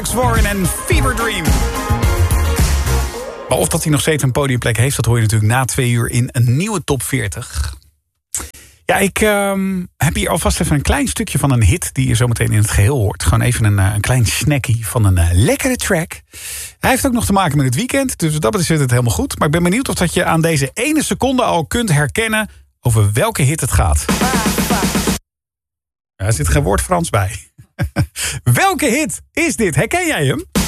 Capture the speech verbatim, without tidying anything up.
Alex Warren en Fever Dream. Maar of dat hij nog steeds een podiumplek heeft, dat hoor je natuurlijk na twee uur in een nieuwe top veertig. Ja, ik um, heb hier alvast even een klein stukje van een hit die je zometeen in het geheel hoort. Gewoon even een, een klein snackie van een uh, lekkere track. Hij heeft ook nog te maken met het weekend, dus dat betreft het helemaal goed. Maar ik ben benieuwd of dat je aan deze ene seconde al kunt herkennen over welke hit het gaat. Ja, er zit geen woord Frans bij. Welke hit is dit? Herken jij hem?